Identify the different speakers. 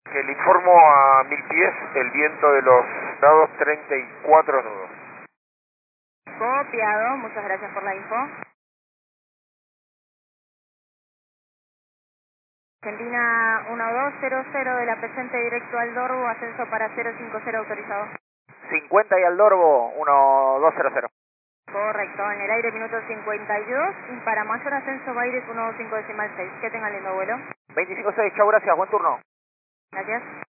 Speaker 1: Que le informo a 1000 pies, el viento de los lados 34 nudos.
Speaker 2: Copiado, muchas gracias por la info. Argentina 1200 de la presente directo al Dorbo, ascenso para 050 autorizado.
Speaker 1: 50 y al Dorbo, 1200.
Speaker 2: Correcto, en el aire minuto 52 y para mayor ascenso Baires 125 decimal 6. Que tengan lindo vuelo.
Speaker 1: 25-6, chau, gracias, buen turno.
Speaker 2: Gracias.